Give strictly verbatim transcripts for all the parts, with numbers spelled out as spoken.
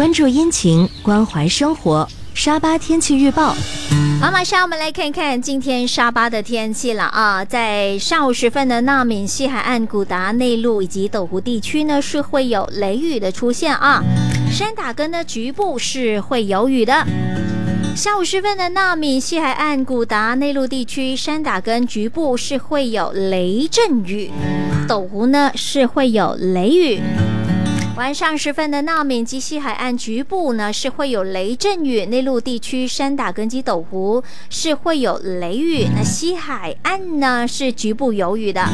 关注阴晴，关怀生活。沙巴天气预报。 好，马上我们来看看今天沙巴的天气了啊！在上午时分的纳敏西海岸、古达内陆以及斗湖地区呢，是会有雷雨的出现啊。山打根呢，局部是会有雨的。下午时分的纳敏西海岸、古达内陆地区，山打根局部是会有雷阵雨，斗湖呢是会有雷雨。晚上时分的纳敏及西海岸局部呢是会有雷阵雨，内陆地区山打根及斗湖是会有雷雨，那西海岸呢是局部有雨的。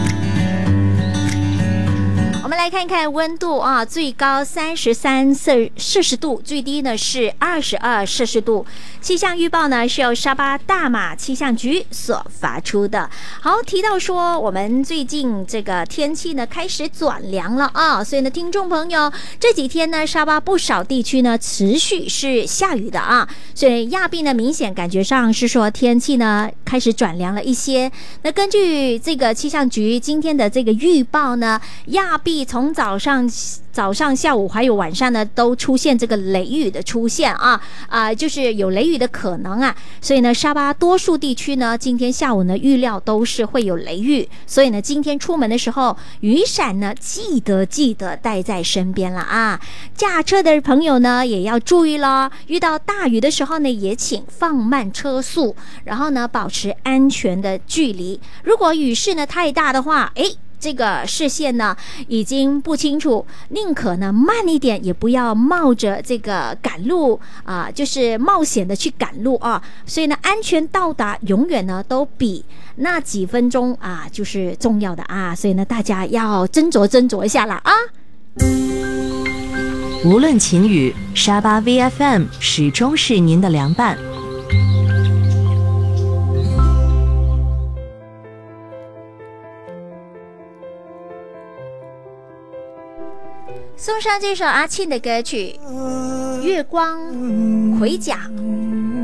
我们来看看温度啊，最高三十三摄氏度，最低呢是二十二摄氏度。气象预报呢是由沙巴大马气象局所发出的。好，提到说我们最近这个天气呢开始转凉了啊，所以呢，听众朋友这几天呢，沙巴不少地区呢持续是下雨的啊，所以亚庇呢明显感觉上是说天气呢开始转凉了一些。那根据这个气象局今天的这个预报呢，亚庇从早上、早上、下午还有晚上呢，都出现这个雷雨的出现啊啊、呃，就是有雷雨的可能啊。所以呢，沙巴多数地区呢，今天下午呢预料都是会有雷雨。所以呢，今天出门的时候，雨伞呢记得记得带在身边了啊。驾车的朋友呢也要注意咯，遇到大雨的时候呢，也请放慢车速，然后呢保持安全的距离。如果雨势呢太大的话，哎。这个视线呢已经不清楚，宁可呢慢一点，也不要冒着这个赶路啊、呃，就是冒险的去赶路啊。所以呢，安全到达永远呢都比那几分钟啊就是重要的啊。所以呢，大家要斟酌斟酌一下啦啊。 无论晴雨，沙巴 V F M 始终是您的良伴。 送上这首阿庆的歌曲《月光盔甲》。